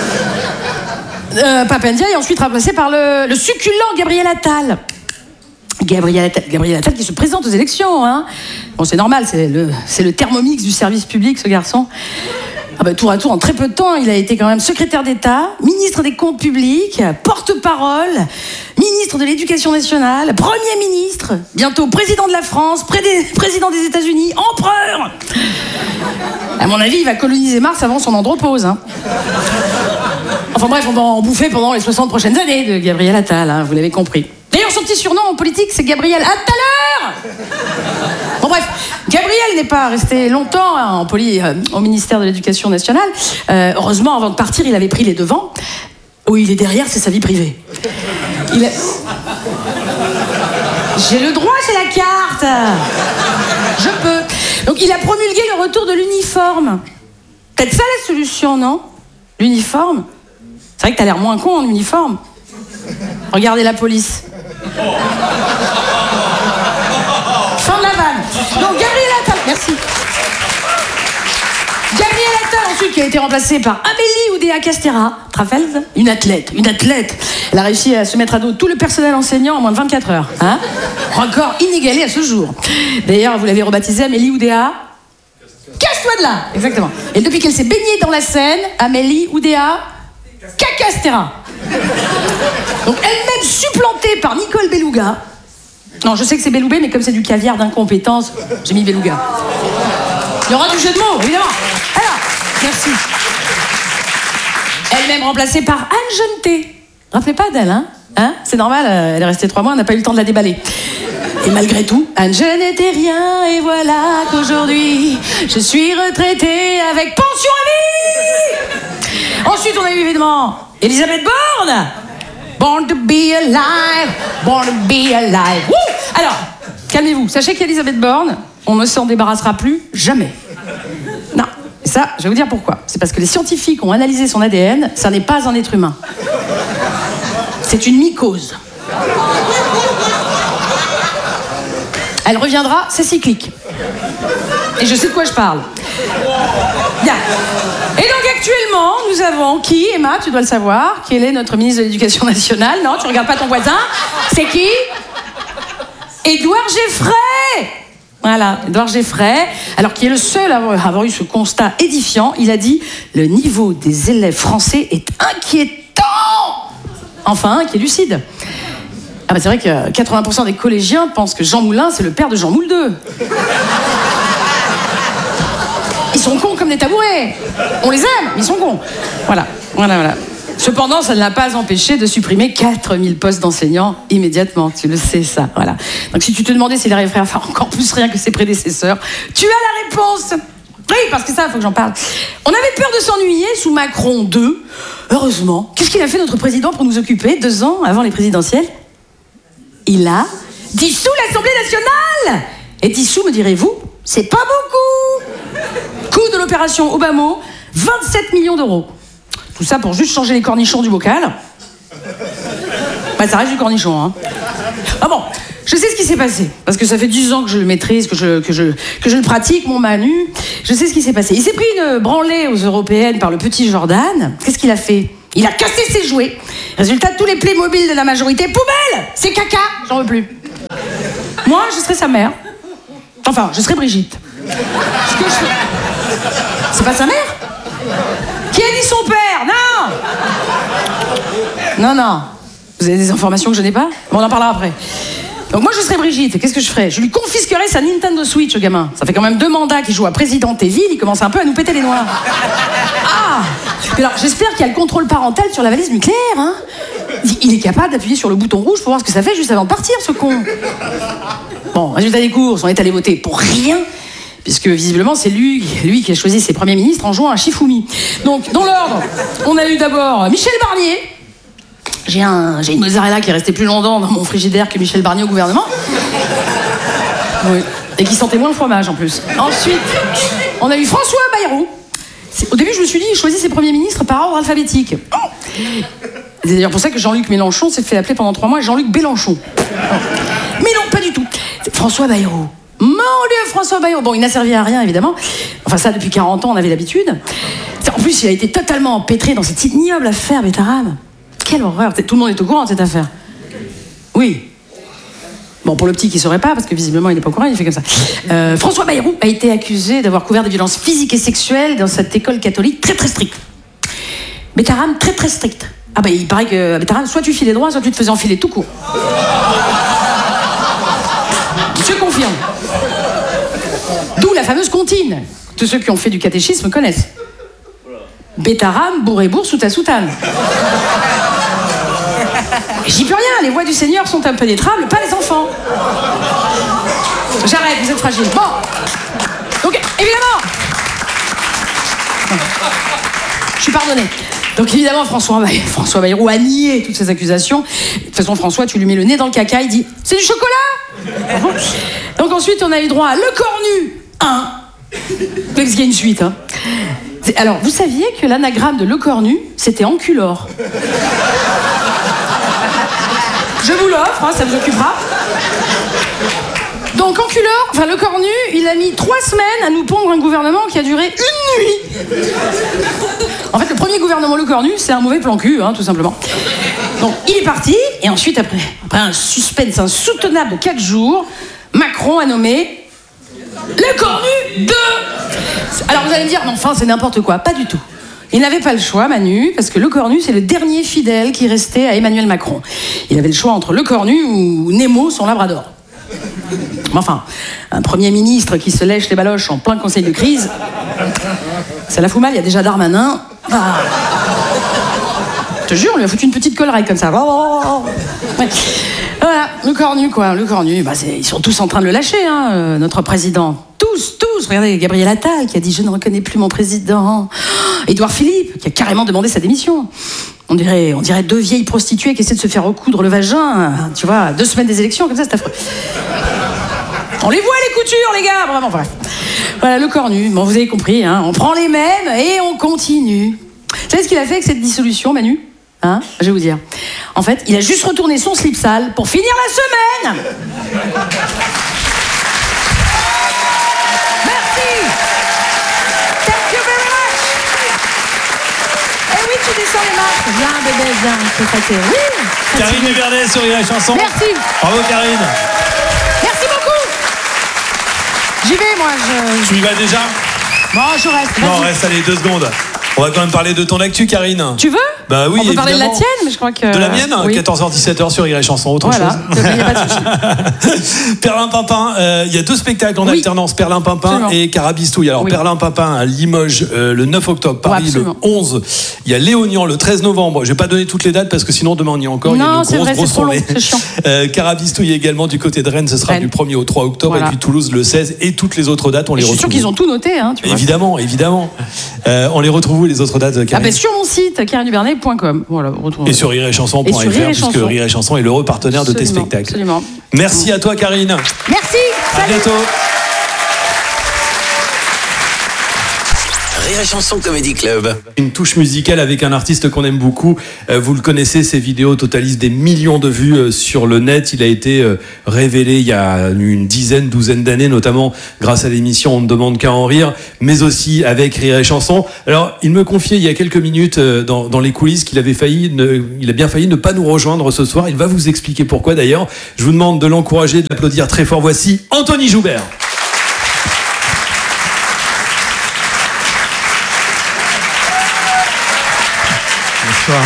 Speaker 6: Euh, Pape Ndiaye est ensuite remplacé par le, le succulent Gabriel Attal. Gabriel Attal, Gabriel Attal qui se présente aux élections, hein. Bon, c'est normal, c'est le, c'est le thermomix du service public, ce garçon. Ah bah, tour à tour, en très peu de temps, il a été quand même secrétaire d'État, ministre des Comptes publics, porte-parole, ministre de l'Éducation nationale, Premier ministre, bientôt président de la France, président des États-Unis, empereur. À mon avis, il va coloniser Mars avant son andropause. Hein. Enfin bref, on va en bouffer pendant les soixante prochaines années de Gabriel Attal, hein, vous l'avez compris. D'ailleurs, son petit surnom en politique, c'est Gabriel Attaleur. Bon bref, Gabriel n'est pas resté longtemps hein, en poli, euh, au ministère de l'Éducation nationale. Euh, heureusement, avant de partir, il avait pris les devants. Où il est derrière, c'est sa vie privée. Il a... J'ai le droit, j'ai la carte. Je peux. Donc il a promulgué le retour de l'uniforme. Peut-être ça la solution, non? L'uniforme. C'est vrai que t'as l'air moins con en uniforme. Regardez la police. Fin de la vanne. Donc Gabriel Attal, merci. Gabriel Attal ensuite qui a été remplacé par Amélie Oudéa-Castéra, Trafels, une athlète, une athlète. Elle a réussi à se mettre à dos tout le personnel enseignant en moins de vingt-quatre heures. Hein, record inégalé à ce jour. D'ailleurs, vous l'avez rebaptisée Amélie Oudéa. Casse-toi de là. Exactement. Et depuis qu'elle s'est baignée dans la Seine, Amélie Oudéa Cacastera. Donc elle-même supplantée par Nicole Beluga. Non, je sais que c'est Beloubé, mais comme c'est du caviar d'incompétence, j'ai mis Beluga. Il y aura du jeu de mots, évidemment. Alors, merci. Elle-même remplacée par Anne Jeuneté. Rappelez pas d'elle, hein, hein c'est normal, elle est restée trois mois, on n'a pas eu le temps de la déballer. Et malgré tout, Anne je n'étais rien, et voilà qu'aujourd'hui, je suis retraitée avec pension à vie. Ensuite, on a eu évidemment Elisabeth Borne. Born to be alive, born to be alive. Woo! Alors, calmez-vous, sachez qu'Elisabeth Borne, on ne s'en débarrassera plus jamais. Non, et ça, je vais vous dire pourquoi. C'est parce que les scientifiques ont analysé son A D N, ça n'est pas un être humain. C'est une mycose. Elle reviendra, c'est cyclique. Et je sais de quoi je parle. Bien. Et donc actuellement, nous avons qui, Emma, tu dois le savoir, quel est notre ministre de l'Éducation nationale? Non, tu regardes pas ton voisin. C'est qui? Édouard Geffray. Voilà, Édouard Geffray, alors qui est le seul à avoir, à avoir eu ce constat édifiant, il a dit « Le niveau des élèves français est inquiétant !» Enfin, qui est lucide. Ah bah c'est vrai que quatre-vingts pour cent des collégiens pensent que Jean Moulin, c'est le père de Jean Moule deux. Ils sont cons comme des tabourets. On les aime, mais ils sont cons. Voilà, voilà, voilà. Cependant, ça ne l'a pas empêché de supprimer quatre mille postes d'enseignants immédiatement. Tu le sais, ça. Voilà. Donc, si tu te demandais s'il arriverait à faire encore plus rien que ses prédécesseurs, tu as la réponse. Oui, parce que ça, il faut que j'en parle. On avait peur de s'ennuyer sous Macron deux. Heureusement, qu'est-ce qu'il a fait notre président pour nous occuper deux ans avant les présidentielles? Il a dissous l'Assemblée nationale. Et dissous, me direz-vous, c'est pas beaucoup. Coût de l'opération Obama, vingt-sept millions d'euros. Tout ça pour juste changer les cornichons du bocal. Bah, ça reste du cornichon, hein. Ah bon, je sais ce qui s'est passé. Parce que ça fait dix ans que je le maîtrise, que je, que je, que je le pratique, mon Manu. Je sais ce qui s'est passé. Il s'est pris une branlée aux européennes par le petit Jordan. Qu'est-ce qu'il a fait? Il a cassé ses jouets. Résultat, tous les Playmobil de la majorité, poubelle! C'est caca! J'en veux plus. Moi, je serais sa mère. Enfin, je serais Brigitte. Ce que je fais... C'est pas sa mère? Qui a dit son père? Non! Non, non. Vous avez des informations que je n'ai pas? Bon, on en parlera après. Donc moi, je serais Brigitte. Qu'est-ce que je ferais? Je lui confisquerais sa Nintendo Switch, au gamin. Ça fait quand même deux mandats qu'il joue à Président Evil. Il commence un peu à nous péter les noix. Ah! Alors, j'espère qu'il y a le contrôle parental sur la valise nucléaire, hein? Il est capable d'appuyer sur le bouton rouge pour voir ce que ça fait juste avant de partir, ce con. Bon, résultat des courses, on est allé voter pour rien, puisque visiblement c'est lui, lui qui a choisi ses premiers ministres en jouant à Shifumi. Donc, dans l'ordre, on a eu d'abord Michel Barnier. J'ai un, j'ai une mozzarella qui est restée plus longtemps dans mon frigidaire que Michel Barnier au gouvernement. Oui. Et qui sentait moins le fromage en plus. Ensuite, on a eu François Bayrou. Au début, je me suis dit, il choisit ses premiers ministres par ordre alphabétique. Oh. C'est d'ailleurs pour ça que Jean-Luc Mélenchon s'est fait appeler pendant trois mois Jean-Luc Bélenchon. Mais non, pas du tout. C'est François Bayrou. Mon Dieu, François Bayrou. Bon, il n'a servi à rien, évidemment. Enfin, ça, depuis quarante ans, on avait l'habitude. En plus, il a été totalement empêtré dans cette ignoble affaire Bétarame. Quelle horreur. Tout le monde est au courant de cette affaire. Oui. Bon, pour le petit qui ne saurait pas, parce que visiblement il n'est pas au courant, il fait comme ça. Euh, François Bayrou a été accusé d'avoir couvert des violences physiques et sexuelles dans cette école catholique très très stricte. Bétarame très très stricte. Ah bah il paraît que Bétarame, soit tu filais droit, soit tu te faisais enfiler tout court. Je confirme. D'où la fameuse comptine. Tous ceux qui ont fait du catéchisme connaissent. Bétarame, bourré-bourre sous ta soutane. J'y peux rien, les voix du Seigneur sont impénétrables, pas les enfants. J'arrête, vous êtes fragile. Bon. Donc, évidemment. Je suis pardonné. Donc, évidemment, François, Bay- François Bayrou a nié toutes ces accusations. De toute façon, François, tu lui mets le nez dans le caca, il dit « C'est du chocolat !» Donc, ensuite, on a eu droit à Le Cornu un. Parce qu'il y a une suite, hein. Alors, vous saviez que l'anagramme de Le Cornu, c'était Enculor. Je vous l'offre, hein, ça vous occupera. Donc, Enculor, enfin Le Cornu, il a mis trois semaines à nous pondre un gouvernement qui a duré une nuit. En fait, le premier gouvernement Le Cornu, c'est un mauvais plan cul, hein, tout simplement. Donc, il est parti, et ensuite, après, après un suspense insoutenable de quatre jours, Macron a nommé Le Cornu deux. Alors, vous allez me dire, mais enfin, c'est n'importe quoi. Pas du tout. Il n'avait pas le choix, Manu, parce que Le Cornu, c'est le dernier fidèle qui restait à Emmanuel Macron. Il avait le choix entre Le Cornu ou Nemo, son labrador. Mais enfin, un Premier ministre qui se lèche les baloches en plein conseil de crise, ça la fout mal, il y a déjà Darmanin. Ah. Je te jure, on lui a foutu une petite collerette comme ça. Ouais. Voilà, Le Cornu, quoi. Le Cornu, bah, c'est... ils sont tous en train de le lâcher, hein, euh, notre président. Tous, tous. Regardez, Gabriel Attal qui a dit « Je ne reconnais plus mon président ». Édouard Philippe qui a carrément demandé sa démission. On dirait, on dirait deux vieilles prostituées qui essaient de se faire recoudre le vagin, tu vois, deux semaines des élections, comme ça, c'est affreux. On les voit, les coutures, les gars, vraiment, bref. Voilà, Le Cornu, bon, vous avez compris, hein, on prend les mêmes et on continue. Vous savez ce qu'il a fait avec cette dissolution, Manu? Hein? Je vais vous dire. En fait, il a juste retourné son slip sale pour finir la semaine. Merci. Thank you very much. Eh oui, tu descends les marches. Viens, bébé, viens. C'est fatigué. Oui.
Speaker 2: Karine Duvernet sur Rire et Chanson.
Speaker 6: Merci.
Speaker 2: Bravo, Karine.
Speaker 6: Merci beaucoup. J'y vais, moi. Je...
Speaker 2: Tu y vas déjà?
Speaker 6: Bon, je reste.
Speaker 2: Non,
Speaker 6: Vas-y.
Speaker 2: reste, allez, deux secondes. On va quand même parler de ton actu, Karine.
Speaker 6: Tu veux?
Speaker 2: Bah oui,
Speaker 6: on peut parler de la
Speaker 2: évidemment.
Speaker 6: tienne, mais je crois que...
Speaker 2: De la mienne,
Speaker 6: oui.
Speaker 2: quatorze heures dix-sept heures sur Rire et Chanson, autre
Speaker 6: Voilà,
Speaker 2: chose.
Speaker 6: il n'y a pas de souci.
Speaker 2: Perlimpinpin, euh, il y a deux spectacles en
Speaker 6: Oui.
Speaker 2: alternance, Perlimpinpin
Speaker 6: Absolument.
Speaker 2: et Carabistouille. Alors
Speaker 6: Oui.
Speaker 2: Perlimpinpin à Limoges euh, le neuf octobre, Paris
Speaker 6: Ouais,
Speaker 2: le
Speaker 6: absolument.
Speaker 2: onze, il y a Léognan le treize novembre. Je vais pas donner toutes les dates parce que sinon demain on y est encore. Il y a
Speaker 6: Non,
Speaker 2: une
Speaker 6: c'est
Speaker 2: grosse
Speaker 6: vrai,
Speaker 2: grosse
Speaker 6: c'est trop long,
Speaker 2: tournée.
Speaker 6: c'est chiant.
Speaker 2: Euh, Carabistouille également du côté de Rennes, ce sera
Speaker 6: Rennes.
Speaker 2: du premier au trois octobre
Speaker 6: Voilà.
Speaker 2: et puis Toulouse le seize et toutes les autres dates on
Speaker 6: Et
Speaker 2: les
Speaker 6: je suis
Speaker 2: retrouve.
Speaker 6: sûr qu'ils ont tout noté, hein, tu vois.
Speaker 2: Évidemment, évidemment. Euh, on les retrouve où les autres dates,
Speaker 6: Ah
Speaker 2: Karine?
Speaker 6: ben sur mon site, karine duvernet point com. Voilà, retrouve.
Speaker 2: Et sur rire et chanson point
Speaker 6: Et sur
Speaker 2: f r
Speaker 6: Rire et
Speaker 2: puisque
Speaker 6: Chanson.
Speaker 2: Rire et Chanson est l'heureux partenaire de tes
Speaker 6: Absolument,
Speaker 2: spectacles.
Speaker 6: absolument.
Speaker 2: Merci à toi, Karine.
Speaker 6: Merci.
Speaker 2: À
Speaker 6: Salut.
Speaker 2: bientôt.
Speaker 3: Rire et Chanson Comedy Club.
Speaker 2: Une touche musicale avec un artiste qu'on aime beaucoup. Euh, vous le connaissez, ses vidéos totalisent des millions de vues euh, sur le net. Il a été euh, révélé il y a une dizaine, douzaine d'années, notamment grâce à l'émission On ne demande qu'à en rire, mais aussi avec Rire et Chanson. Alors, il me confiait il y a quelques minutes euh, dans, dans les coulisses qu'il avait failli, ne, il a bien failli ne pas nous rejoindre ce soir. Il va vous expliquer pourquoi d'ailleurs. Je vous demande de l'encourager, de l'applaudir très fort. Voici Anthony Joubert.
Speaker 7: Bonsoir.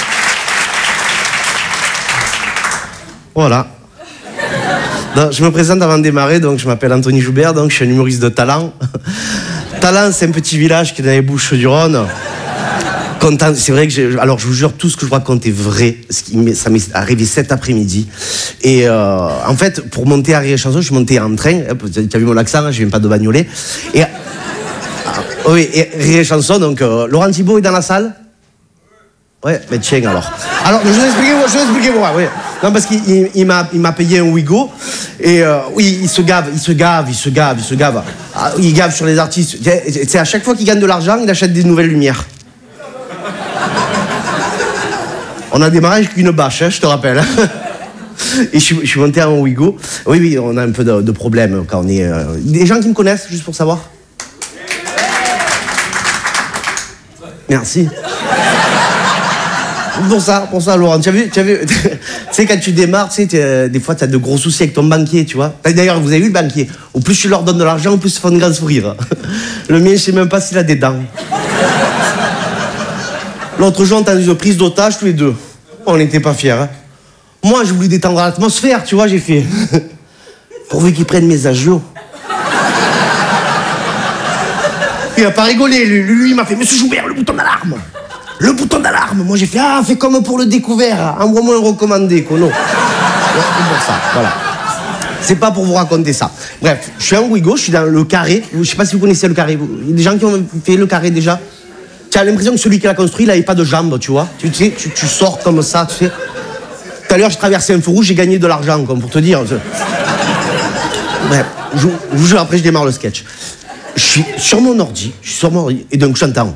Speaker 7: Voilà. Donc, je me présente avant de démarrer, donc je m'appelle Anthony Joubert, donc je suis un humoriste de Talent. Talent, c'est un petit village qui est dans les Bouches-du-Rhône. Content, c'est vrai que j'ai, alors je vous jure, tout ce que je vous raconte est vrai. Ça m'est arrivé cet après-midi. Et euh, en fait, pour monter à Rire et Chanson, je suis monté en train. Tu as vu mon accent, je viens pas de Bagnolet. Et, ah, oui, et Rire et Chanson, donc euh, Laurent Thibault est dans la salle. Ouais, mais tiens alors. Alors, je vais expliquer, je vais expliquer pourquoi. Oui. Non, parce qu'il il, il m'a, il m'a payé un Ouigo. Et euh, oui, il se gave, il se gave, il se gave, il se gave. Ah, il gave sur les artistes. C'est à chaque fois qu'il gagne de l'argent, il achète des nouvelles lumières. On a démarré avec une bâche, hein, je te rappelle. Et je suis, je suis monté en Ouigo. Oui, oui, on a un peu de, de problème quand on est. Euh... Des gens qui me connaissent, juste pour savoir. Merci. Pour ça, pour ça, Laurent. Tu as vu, tu as vu, tu sais, quand tu démarres, tu sais, des fois, tu as de gros soucis avec ton banquier, tu vois. D'ailleurs, vous avez vu le banquier. Au plus tu leur donnes de l'argent, au plus ils font un grand sourire. Le mien, je sais même pas s'il a des dents. L'autre jour, on a eu une prise d'otage tous les deux. On n'était pas fiers. Hein. Moi, je voulais détendre l'atmosphère, tu vois, j'ai fait. Pourvu qu'ils prennent mes agios. Il a pas rigolé, lui, lui il m'a fait Monsieur Joubert, le bouton d'alarme. Le bouton d'alarme. Moi, j'ai fait Ah, fais comme pour le découvert. Envoie-moi un recommandé, Kono. Ouais, c'est pour ça, voilà. C'est pas pour vous raconter ça. Bref, je suis en Ouigo, je suis dans le carré. Je sais pas si vous connaissez le carré. Il y a des gens qui ont fait le carré déjà. Tu as l'impression que celui qui l'a construit, il n'avait pas de jambes, tu vois. Tu sais, tu, tu sors comme ça, tu sais. Tout à l'heure, j'ai traversé un feu rouge, j'ai gagné de l'argent, comme pour te dire. Je... Bref, je, je vous jure, après, je démarre le sketch. Je suis sur mon ordi, je suis sur mon ordi, et donc j'entends.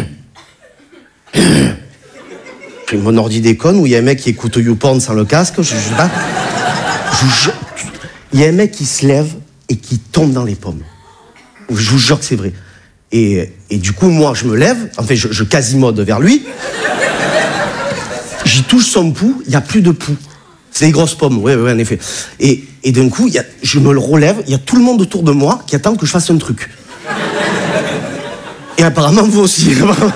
Speaker 7: Mon ordi déconne, où il y a un mec qui écoute YouPorn sans le casque, je, je sais pas. Je, je, il y a un mec qui se lève et qui tombe dans les pommes. Je vous jure que c'est vrai. Et, et du coup, moi, je me lève, enfin, je, je quasi-mode vers lui. J'y touche son pouls, il n'y a plus de pouls. C'est des grosses pommes, oui, oui, en effet. Et, et d'un coup, y a, je me le relève, il y a tout le monde autour de moi qui attend que je fasse un truc. Et apparemment, vous aussi.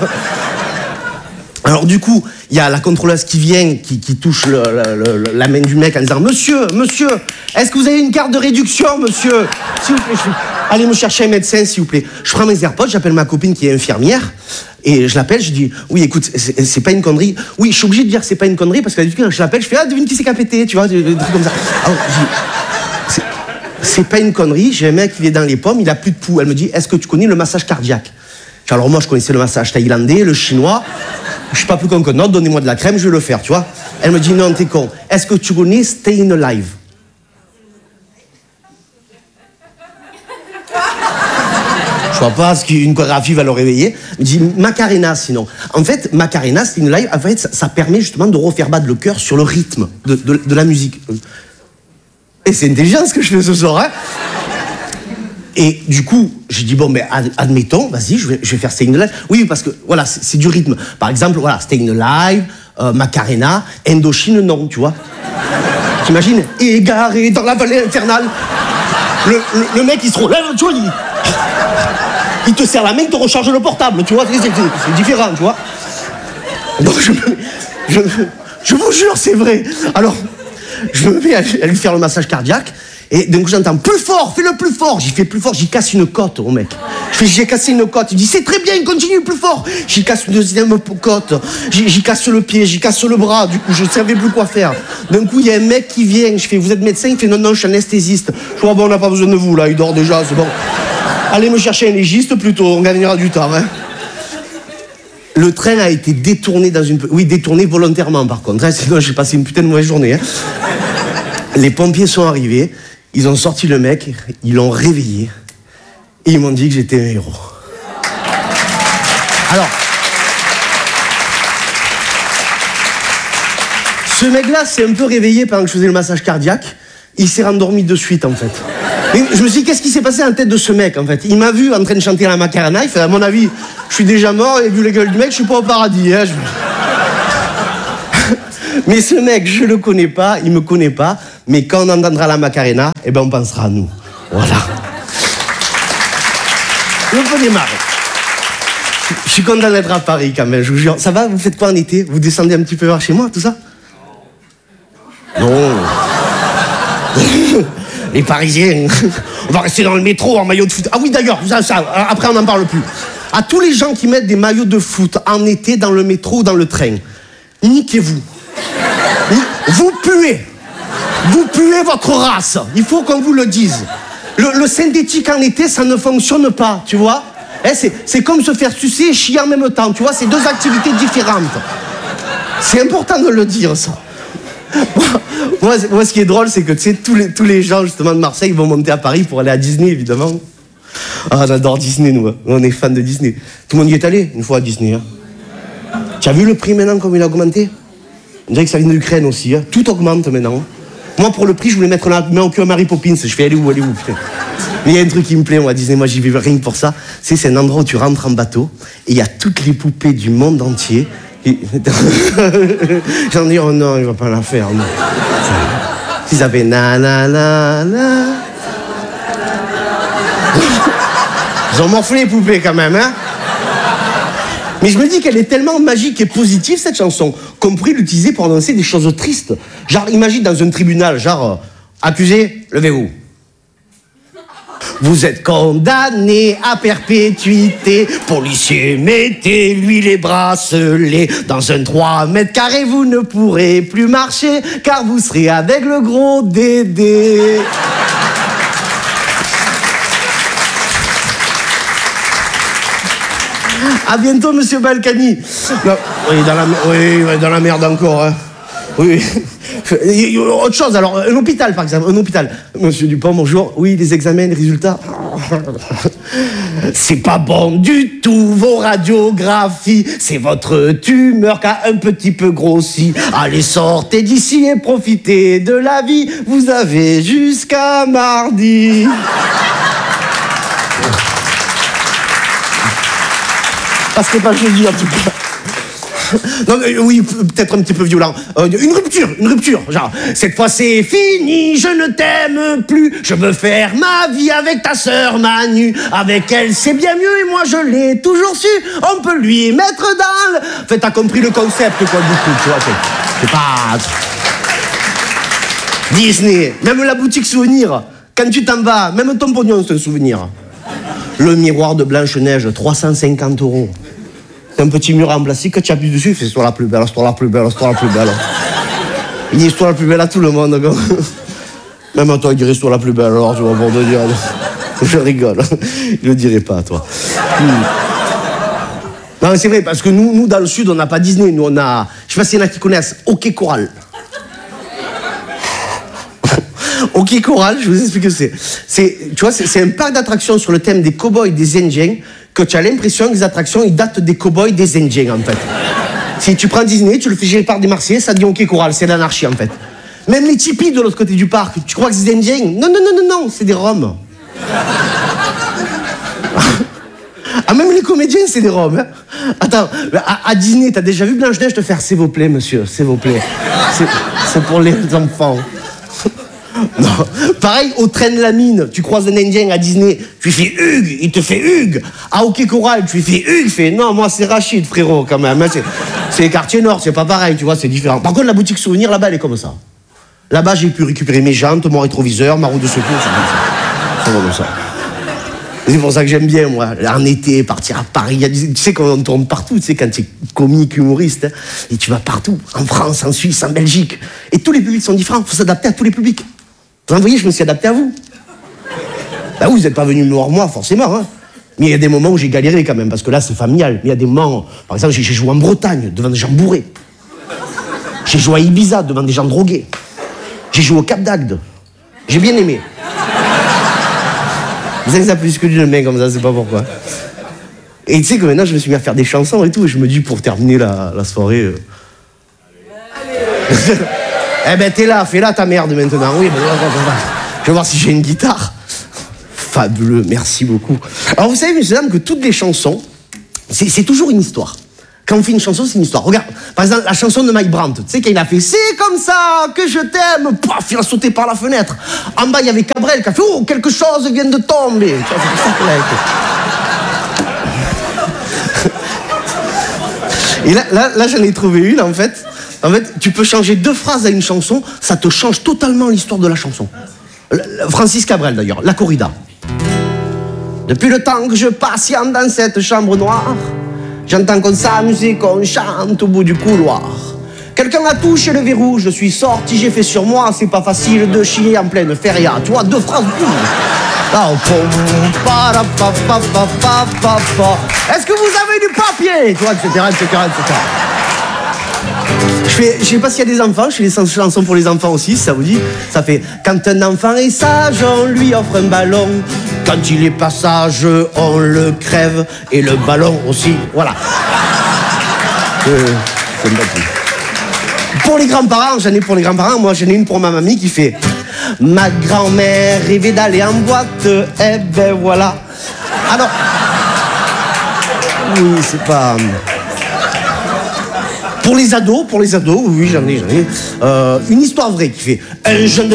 Speaker 7: Alors du coup, il y a la contrôleuse qui vient, qui, qui touche le, le, le, la main du mec en disant « Monsieur, monsieur, est-ce que vous avez une carte de réduction, monsieur ?» S'il vous plaît, je... allez me chercher un médecin, s'il vous plaît. Je prends mes AirPods, j'appelle ma copine qui est infirmière, et je l'appelle, je dis « Oui, écoute, c'est, c'est pas une connerie. » Oui, je suis obligé de dire « C'est pas une connerie » parce que du coup, je l'appelle, je fais « Ah, devine qui c'est qui a pété ?» Tu vois, des trucs comme ça. Alors, je dis c'est, c'est pas une connerie, j'ai un mec qui est dans les pommes, il a plus de pouls. Elle me dit « Est-ce que tu connais le massage cardiaque ?» Alors moi, je connaissais le massage thaïlandais, le chinois. Je suis pas plus con que non, donnez-moi de la crème, je vais le faire, tu vois. Elle me dit, non, t'es con. Est-ce que tu connais Stayin' Alive? Je vois pas ce qu'une chorégraphie va le réveiller. Elle me dit, Macarena, sinon. En fait, Macarena, Stayin' Alive, en fait, ça, ça permet justement de refaire battre le cœur sur le rythme de, de, de la musique. Et c'est intelligent ce que je fais ce soir, hein. Et du coup, j'ai dit, bon, mais admettons, vas-y, je vais, je vais faire Stayin' Alive. Oui, parce que, voilà, c'est, c'est du rythme. Par exemple, voilà, Stayin' Alive, euh, Macarena, Indochine, non, tu vois. T'imagines? Égaré dans la vallée infernale. Le, le, le mec, il se relève, tu vois, il, il te serre la main, il te recharge le portable, tu vois. C'est, c'est, c'est différent, tu vois. Donc, je, je, je vous jure, c'est vrai. Alors, je me mets à, à lui faire le massage cardiaque. Et donc j'entends plus fort, fais-le plus fort. J'y fais plus fort, j'y casse une côte au mec. Je fais, j'ai cassé une côte. Il dit, c'est très bien, continue plus fort. J'y casse une deuxième côte. J'y, j'y casse le pied, j'y casse le bras. Du coup, je ne savais plus quoi faire. D'un coup, il y a un mec qui vient. Je fais, vous êtes médecin? Il fait, non, non, je suis anesthésiste. Je vois, bon, on n'a pas besoin de vous, là. Il dort déjà, c'est bon. Allez me chercher un légiste plutôt, on gagnera du temps, hein. Le train a été détourné dans une... Oui, détourné volontairement, par contre. Hein. Sinon, j'ai passé une putain de mauvaise journée. Hein. Les pompiers sont arrivés. Ils ont sorti le mec, ils l'ont réveillé et ils m'ont dit que j'étais un héros. Alors, ce mec-là s'est un peu réveillé pendant que je faisais le massage cardiaque. Il s'est rendormi de suite, en fait. Et je me suis dit, qu'est-ce qui s'est passé dans la tête de ce mec, en fait? Il m'a vu en train de chanter la Macarena. Il fait, à mon avis, je suis déjà mort, et vu la gueule du mec, je suis pas au paradis. Hein, je... Mais ce mec, je le connais pas, il me connaît pas. Mais quand on entendra la Macarena, eh ben, on pensera à nous. Voilà. Je me peux démarrer. Je suis content d'être à Paris, quand même, je vous jure. Ça va, vous faites quoi en été? Vous descendez un petit peu vers chez moi, tout ça? Non. Les Parisiens, on va rester dans le métro en maillot de foot. Ah oui, d'ailleurs, ça, ça, après on n'en parle plus. À tous les gens qui mettent des maillots de foot en été dans le métro ou dans le train, niquez-vous. Vous puez. Vous puez votre race. Il faut qu'on vous le dise. Le, le synthétique en été, ça ne fonctionne pas, tu vois. Eh, c'est, c'est comme se faire sucer et chier en même temps, tu vois. C'est deux activités différentes. C'est important de le dire, ça. Moi, moi, ce qui est drôle, c'est que tu sais, tous les, tous les gens justement de Marseille vont monter à Paris pour aller à Disney, évidemment. Ah, on adore Disney, nous. Hein. On est fans de Disney. Tout le monde y est allé une fois à Disney. Hein. Tu as vu le prix maintenant, comme il a augmenté? On dirait que ça vient de l'Ukraine aussi. Hein. Tout augmente maintenant. Hein. Moi, pour le prix, je voulais mettre la main au cul à Mary Poppins. Je fais, allez où, allez où, putain. Mais il y a un truc qui me plaît, moi, à Disney. Moi, j'y vais rien que pour ça. C'est, c'est un endroit où tu rentres en bateau et il y a toutes les poupées du monde entier. Et... J'en dis, oh non, il va pas la faire, non. Si ça fait na na na na. Ils ont morflé les poupées quand même, hein. Mais je me dis qu'elle est tellement magique et positive, cette chanson, qu'on pourrait l'utiliser pour annoncer des choses tristes. Genre, imagine dans un tribunal, genre, euh, accusé, levez-vous. Vous êtes condamné à perpétuité. Policier, mettez-lui les bracelets. Dans un trois mètres carrés, vous ne pourrez plus marcher, car vous serez avec le gros Dédé. À bientôt, monsieur Balkany. Non, oui, dans la, oui, dans la merde encore. Hein. Oui. Autre chose, alors, un hôpital, par exemple, un hôpital. Monsieur Dupont, bonjour. Oui, les examens, les résultats. C'est pas bon du tout, vos radiographies. C'est votre tumeur qui a un petit peu grossi. Allez, sortez d'ici et profitez de la vie. Vous avez jusqu'à mardi. Passerait pas jeudi, en tout cas. Non, mais oui, peut-être un petit peu violent. Euh, une rupture, une rupture. Genre, cette fois c'est fini, je ne t'aime plus. Je veux faire ma vie avec ta sœur Manu. Avec elle, c'est bien mieux et moi je l'ai toujours su. On peut lui mettre dans le... En fait, t'as compris le concept, quoi, du coup, tu vois. C'est, c'est pas... Disney, même la boutique souvenir, quand tu t'en vas, même ton pognon, c'est un souvenir. Le miroir de Blanche-Neige, trois cent cinquante euros. C'est un petit mur en plastique que tu appuies dessus, il fait histoire la plus belle, histoire la plus belle, histoire la plus belle. Il dit histoire la plus belle à tout le monde, quoi. Même à toi, il dirait histoire la plus belle, alors, tu vois, pour te dire. Je rigole. Il le dirait pas, toi. Hmm. Non, mais c'est vrai, parce que nous, nous, dans le Sud, on n'a pas Disney. Nous, on a. Je sais pas s'il y en a qui connaissent Hockey Coral. Hockey Coral, je vous explique ce que c'est. C'est, tu vois, c'est, c'est un parc d'attractions sur le thème des cow-boys et des Indiens, que tu as l'impression que les attractions, ils datent des cow-boys et des Indiens, en fait. Si tu prends Disney, tu le fais gérer par des Marseillais, ça devient Hockey Coral, c'est l'anarchie, en fait. Même les tipis de l'autre côté du parc, tu crois que c'est des Indiens? Non, non, non, non, non, c'est des Roms. Ah, même les comédiens, c'est des Roms. Hein. Attends, à, à Disney, t'as déjà vu Blanche-Neige te faire « S'il vous plaît, monsieur, s'il vous plaît ». C'est, c'est pour les enfants. Non. Pareil, au train de la mine, tu croises un Indien à Disney, tu lui fais Hugues, il te fait Hugues. À Hockey Coral, tu lui fais Hugues, il fait non, moi c'est Rachid, frérot, quand même. C'est, c'est les quartiers nord, c'est pas pareil, tu vois, c'est différent. Par contre, la boutique souvenir, là-bas, elle est comme ça. Là-bas, j'ai pu récupérer mes jantes, mon rétroviseur, ma roue de secours, c'est comme ça. C'est comme ça. C'est pour ça que j'aime bien, moi, en été, partir à Paris. Y a, tu sais qu'on tourne partout, tu sais, quand tu es comique, humoriste, hein, et tu vas partout, en France, en Suisse, en Belgique. Et tous les publics sont différents, il faut s'adapter à tous les publics. Vous voyez, je me suis adapté à vous. Bah oui, vous n'êtes pas venu me voir moi, forcément. Hein. Mais il y a des moments où j'ai galéré quand même, parce que là, c'est familial. Mais il y a des moments, par exemple, j'ai, j'ai joué en Bretagne, devant des gens bourrés. J'ai joué à Ibiza, devant des gens drogués. J'ai joué au Cap d'Agde. J'ai bien aimé. Vous savez ça plus que d'une main comme ça, c'est pas pourquoi. Et tu sais que maintenant, je me suis mis à faire des chansons et tout, et je me dis, pour terminer la, la soirée... Euh... eh ben, t'es là, fais-la ta merde maintenant. Oui, ben, je vais voir si j'ai une guitare. Fabuleux, merci beaucoup. Alors, vous savez, messieurs dames, que toutes les chansons, c'est, c'est toujours une histoire. Quand on fait une chanson, c'est une histoire. Regarde, par exemple, la chanson de Mike Brandt. Tu sais, quand il a fait « C'est comme ça que je t'aime », paf, il a sauté par la fenêtre. En bas, il y avait Cabrel qui a fait « Oh, quelque chose vient de tomber ». Tu vois, c'est ça qu'il a été. Et là, là, là j'en ai trouvé une, en fait. En fait, tu peux changer deux phrases à une chanson, ça te change totalement l'histoire de la chanson. Francis Cabrel, d'ailleurs, La Corrida. Depuis le temps que je patiente dans cette chambre noire, j'entends qu'on s'amuse et qu'on chante au bout du couloir. Quelqu'un a touché le verrou, je suis sorti, j'ai fait sur moi, c'est pas facile de chier en pleine feria. Tu vois, deux phrases. Est-ce que vous avez du papier? Tu vois, et cetera, et cetera, et cetera. Je fais, je sais pas s'il y a des enfants, je fais des chansons pour les enfants aussi, si ça vous dit. Ça fait « Quand un enfant est sage, on lui offre un ballon. Quand il est pas sage, on le crève. Et le ballon aussi. » Voilà. Euh, c'est une bonne idée. Pour les grands-parents, j'en ai pour les grands-parents. Moi, j'en ai une pour ma mamie qui fait « Ma grand-mère rêvait d'aller en boîte. Eh ben voilà. » Alors... Oui, c'est pas... Pour les ados, pour les ados, oui, j'en ai, j'en ai. Euh, une histoire vraie qui fait un jeune de